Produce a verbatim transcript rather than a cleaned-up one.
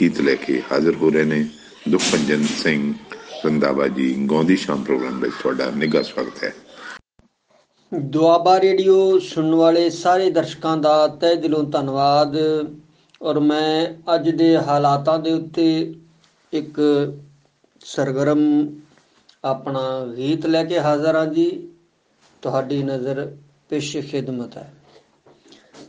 ਗੀਤ ਲੈ ਕੇ ਹਾਜ਼ਰ ਹੋ ਰਹੇ ਨੇ। ਦੁਖਭੰਜਨ ਸਿੰਘ ਰੰਧਾਵਾ ਜੀ ਗਾਉਂਦੀ ਸ਼ਾਮ ਪ੍ਰੋਗਰਾਮ ਵਿੱਚ ਤੁਹਾਡਾ ਨਿੱਘਾ ਸਵਾਗਤ ਹੈ। ਦੁਆਬਾ ਰੇਡੀਓ ਸੁਣਨ ਵਾਲੇ ਸਾਰੇ ਦਰਸ਼ਕਾਂ ਦਾ ਤਹਿ ਦਿਲੋਂ ਧੰਨਵਾਦ। ਔਰ ਮੈਂ ਅੱਜ ਦੇ ਹਾਲਾਤਾਂ ਦੇ ਉੱਤੇ ਇੱਕ ਸਰਗਰਮ ਆਪਣਾ ਗੀਤ ਲੈ ਕੇ ਹਾਜ਼ਰ ਹਾਂ ਜੀ। ਤੁਹਾਡੀ ਨਜ਼ਰ ਪੇਸ਼ ਖਿਦਮਤ ਹੈ।